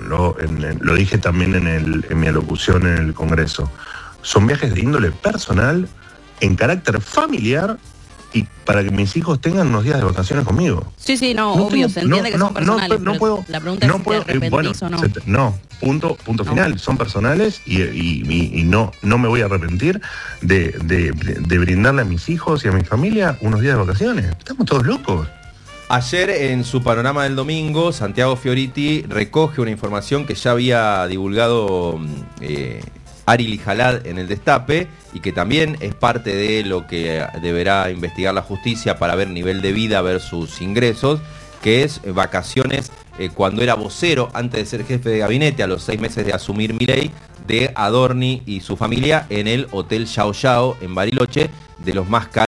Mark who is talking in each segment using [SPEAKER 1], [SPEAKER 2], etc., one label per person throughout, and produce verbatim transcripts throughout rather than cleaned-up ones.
[SPEAKER 1] lo, en, en, lo dije también en, el, en mi alocución en el Congreso, son viajes de índole personal, en carácter familiar, y para que mis hijos tengan unos días de vacaciones conmigo.
[SPEAKER 2] Sí, sí, no,
[SPEAKER 1] no
[SPEAKER 2] obvio,
[SPEAKER 1] tengo,
[SPEAKER 2] se entiende
[SPEAKER 1] no,
[SPEAKER 2] que
[SPEAKER 1] no,
[SPEAKER 2] son personales,
[SPEAKER 1] no, no puedo,
[SPEAKER 2] la pregunta
[SPEAKER 1] no
[SPEAKER 2] es si
[SPEAKER 1] puedo,
[SPEAKER 2] te arrepentís
[SPEAKER 1] bueno,
[SPEAKER 2] o no.
[SPEAKER 1] Se, no, punto, punto
[SPEAKER 2] no.
[SPEAKER 1] final, son personales y, y, y, y no, no me voy a arrepentir de, de, de brindarle a mis hijos y a mi familia unos días de vacaciones. Estamos todos locos.
[SPEAKER 3] Ayer en su panorama del domingo, Santiago Fioriti recoge una información que ya había divulgado eh, Ari Lijalad en el Destape y que también es parte de lo que deberá investigar la justicia para ver nivel de vida versus ingresos, que es vacaciones eh, cuando era vocero, antes de ser jefe de gabinete, a los seis meses de asumir Milei, de Adorni y su familia en el Hotel Yao Yao en Bariloche, de los más caros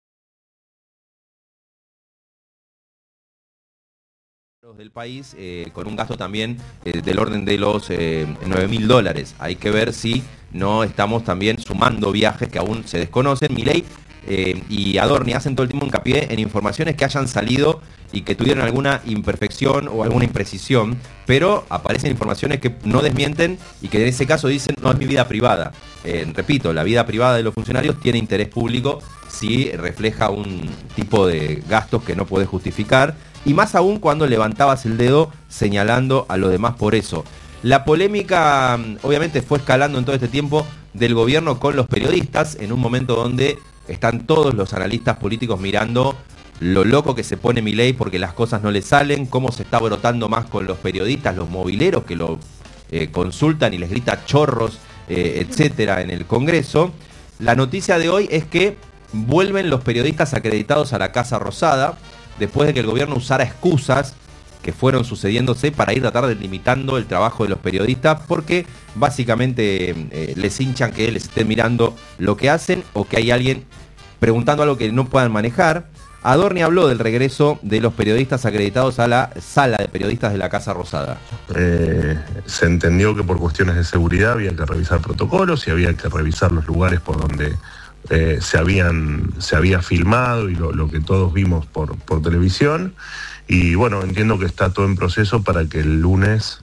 [SPEAKER 3] del país, eh, con un gasto también eh, del orden de los eh, nueve mil dólares. Hay que ver si no estamos también sumando viajes que aún se desconocen. Milei eh, y Adorni hacen todo el tiempo hincapié en informaciones que hayan salido y que tuvieron alguna imperfección o alguna imprecisión, pero aparecen informaciones que no desmienten y que en ese caso dicen no es mi vida privada. Eh, repito, la vida privada de los funcionarios tiene interés público si refleja un tipo de gastos que no puede justificar, y más aún cuando levantabas el dedo señalando a los demás por eso. La polémica obviamente fue escalando en todo este tiempo del gobierno con los periodistas, en un momento donde están todos los analistas políticos mirando lo loco que se pone Milei porque las cosas no le salen, cómo se está brotando más con los periodistas, los mobileros que lo eh, consultan y les grita chorros, eh, etcétera, en el Congreso. La noticia de hoy es que vuelven los periodistas acreditados a la Casa Rosada, después de que el gobierno usara excusas que fueron sucediéndose para ir a tratar de limitando el trabajo de los periodistas, porque básicamente eh, les hinchan que les estén mirando lo que hacen o que hay alguien preguntando algo que no puedan manejar. Adorni habló del regreso de los periodistas acreditados a la sala de periodistas de la Casa Rosada.
[SPEAKER 1] Eh, se entendió que por cuestiones de seguridad había que revisar protocolos y había que revisar los lugares por donde eh, se habían se había filmado y lo, lo que todos vimos por, por televisión. Y bueno, entiendo que está todo en proceso para que el lunes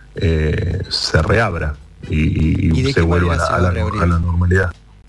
[SPEAKER 1] eh, se reabra y, y, y se vuelva a la, a, la, a la normalidad.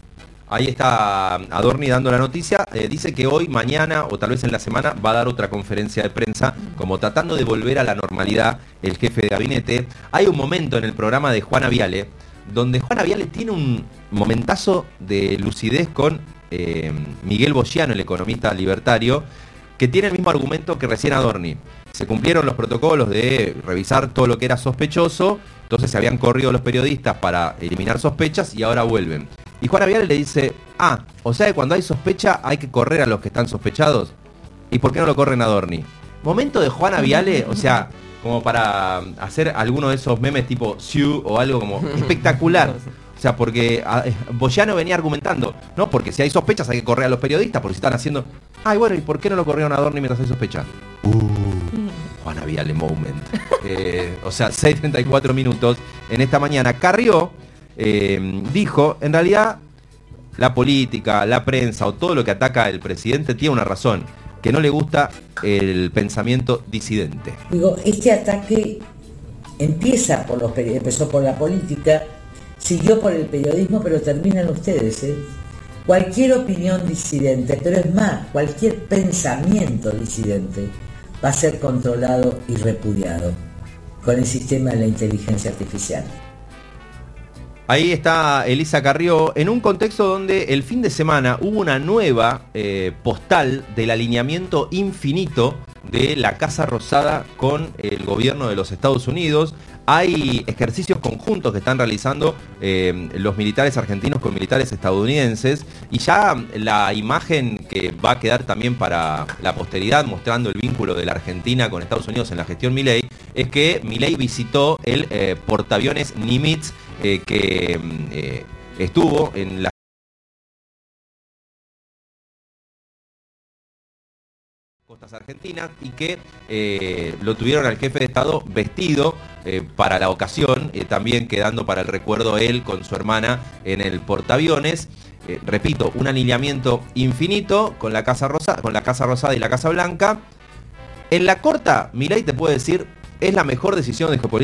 [SPEAKER 3] Ahí está Adorni dando la noticia. Eh, dice que hoy, mañana o tal vez en la semana va a dar otra conferencia de prensa como tratando de volver a la normalidad el jefe de gabinete. Hay un momento en el programa de Juana Viale donde Juana Viale tiene un momentazo de lucidez con eh, Miguel Boschiano, el economista libertario, que tiene el mismo argumento que recién Adorni. Se cumplieron los protocolos de revisar todo lo que era sospechoso, entonces se habían corrido los periodistas para eliminar sospechas y ahora vuelven. Y Juana Viale le dice, ah, o sea que cuando hay sospecha hay que correr a los que están sospechados. ¿Y por qué no lo corren a Adorni? Momento de Juana Viale, o sea, como para hacer alguno de esos memes tipo Siu o algo como espectacular. O sea, porque Boschiano venía argumentando, no, porque si hay sospechas hay que correr a los periodistas, porque si están haciendo... Ay, bueno, ¿y por qué no lo corrieron a Adorni mientras hay sospecha? Uh, Juana Viale moment. Eh, o sea, seis treinta y cuatro minutos en esta mañana. Carrió eh, dijo, en realidad, la política, la prensa o todo lo que ataca al presidente tiene una razón, que no le gusta el pensamiento disidente.
[SPEAKER 4] Digo, este ataque empieza por los periodistas, empezó por la política, siguió por el periodismo, pero terminan ustedes, ¿eh? Cualquier opinión disidente, pero es más, cualquier pensamiento disidente va a ser controlado y repudiado con el sistema de la inteligencia artificial.
[SPEAKER 3] Ahí está Elisa Carrió, en un contexto donde el fin de semana hubo una nueva eh, postal del alineamiento infinito de la Casa Rosada con el gobierno de los Estados Unidos. Hay ejercicios conjuntos que están realizando eh, los militares argentinos con militares estadounidenses, y ya la imagen que va a quedar también para la posteridad mostrando el vínculo de la Argentina con Estados Unidos en la gestión Milei es que Milei visitó el eh, portaaviones Nimitz eh, que eh, estuvo en la costas argentinas y que eh, lo tuvieron al jefe de Estado vestido eh, para la ocasión, eh, también quedando para el recuerdo él con su hermana en el portaaviones. Eh, repito, un alineamiento infinito con la Casa Rosa, con la Casa Rosada y la Casa Blanca. En la corta, Milei te puede decir, es la mejor decisión de geopolítica